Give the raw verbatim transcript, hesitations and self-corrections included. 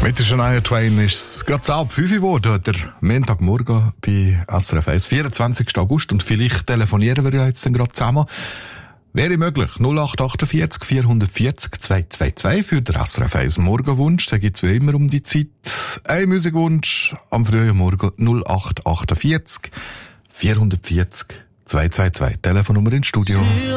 Mit der Shania Twain ist es gerade ab fünf Uhr geworden, der Montagmorgen bei S R F eins, vierundzwanzigsten August. Und vielleicht telefonieren wir ja jetzt dann gerade zusammen. Wäre möglich. null acht achtundvierzig vierhundertvierzig zweihundertzweiundzwanzig für den S R F eins Morgenwunsch. Da gibt's wie immer um die Zeit. Ein Musikwunsch am frühen Morgen null acht achtundvierzig vierhundertvierzig zweihundertzweiundzwanzig. Telefonnummer ins Studio.